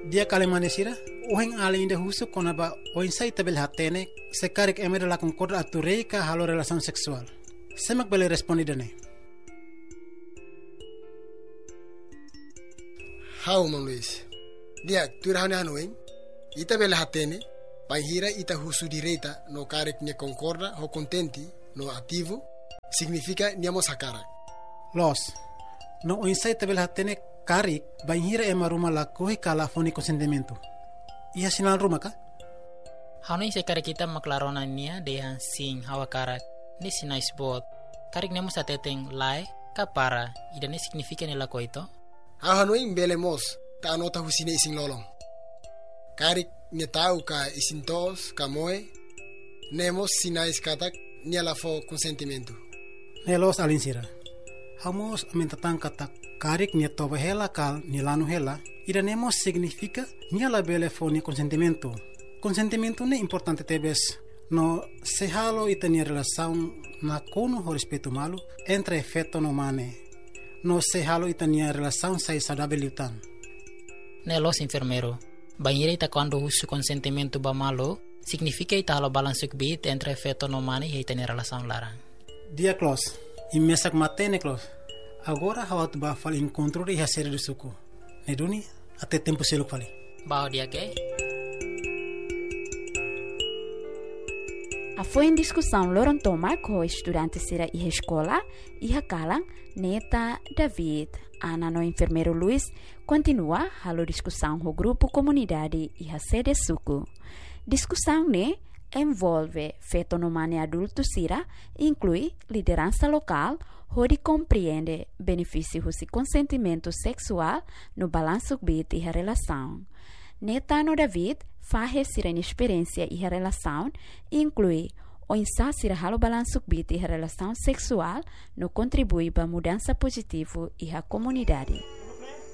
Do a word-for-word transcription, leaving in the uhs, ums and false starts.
Dia kalemanecira, uhen além de husu conaba o insai tabel hatene, se carik emere la concorda atureica halo relação sexual. Semak bele respondidane. How, Mang Luis? Dia, turahane hanueng, ita bele hatene, panhira ita husu direita no carik ne concorda ho contenti no ativo, significa niamo sakara. Los, no o insai tabel hatene karik, banhira ema ruma la kohi kala foni consentimento. Ia sinal ruma ka? Hano se karik kita maklarona nia dehan sing hawa karak. Ni sinais bot. Karik nemo sa teteng lai kapara. Ida ni significa nila ko ito? Hano imbele mos, ta anota husine ising lolong. Karik ne tau ka isin tos, ka moe, nemos sinais katak nia la fo consentimento. Nelos alinsira. Hamos amintatang katak karik nia toba hela kal ni lanu hela, ida nemos significa nia la bele fo ni consentimento. Consentimento ne importante tebes no se halo ita nia relação na kono ho respeito malu entre efeto no mane. No se halo ita nia relação sai saudável utan. Nelos enfermero. Banhira ita quando usu consentimento ba malo, significa ita halo balansuk bit entre efeto no mane e ita nia relação larang. Dia close. Imesak matene close. Agora hawat ba fal encontro de hacer do suco. Neduni até tempo selo fali. Bao dia ke? A foi em discussão Lorontoma com o estudante Sira e escola e a Kalang, Neta, David, Ana no enfermeiro Luiz, continua a discussão com o grupo comunidade e a sede suco. Discussão ne envolve feto no mane adulto Sira, inclui liderança local, onde compreende benefícios de consentimento sexual no balanço bit e a relação. Neta no David faz Sira em experiência e a relação, inclui o ensaio Sira halo balanço bit e a relação sexual no contribui para a mudança positiva e a comunidade.